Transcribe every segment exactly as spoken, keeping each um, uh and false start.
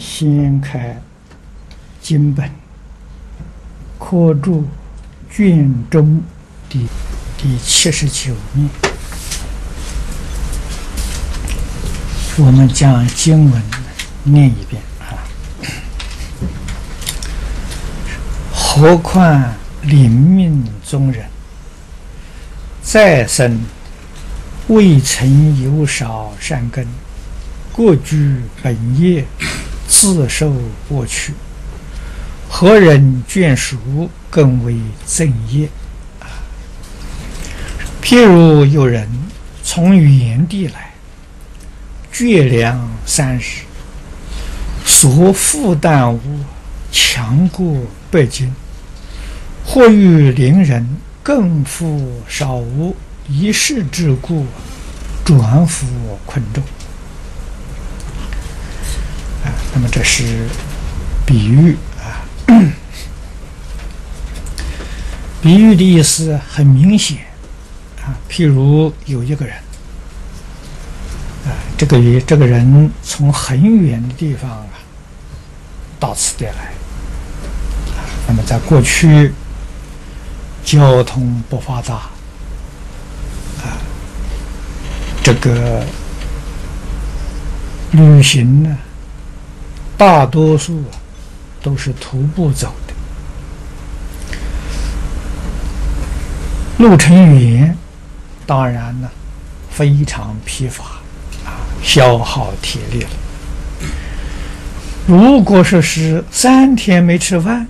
掀开经本，科注卷中的第七十九面，我们将经文念一遍啊。何况临命中人，再生未曾有少善根，过居本业，自受过去，何人眷属，更为正业啊？譬如有人从远地来，绝粮三十，所负担物强过百斤，或遇邻人更负少物，一事之故，转服困众啊。那么这是比喻啊，比喻的意思很明显啊。譬如有一个人啊，这个这个人从很远的地方啊到此地来啊。那么在过去交通不发达啊，这个旅行呢，大多数啊都是徒步走的，路程远，当然呢非常疲乏啊，消耗体力了。如果说是三天没吃饭，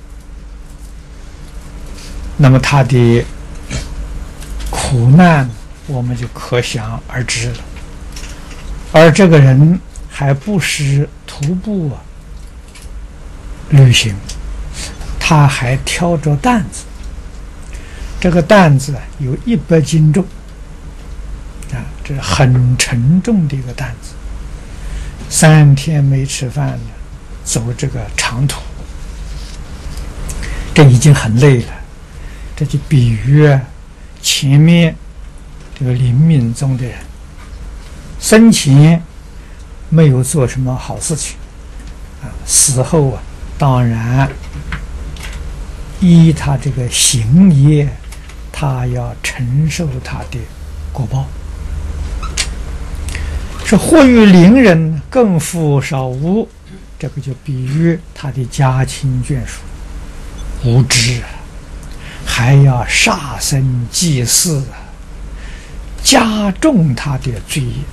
那么他的苦难我们就可想而知了。而这个人还不是徒步啊旅行，他还挑着担子，这个担子有一百斤重啊，这是很沉重的一个担子。三天没吃饭了，走这个长途，这已经很累了。这就比喻前面这个临命中的人，生前没有做什么好事情啊，死后啊，当然依他这个行业，他要承受他的果报。是或遇邻人更负少物，这个就比喻他的家亲眷属无知啊，还要杀生祭祀，加重他的罪业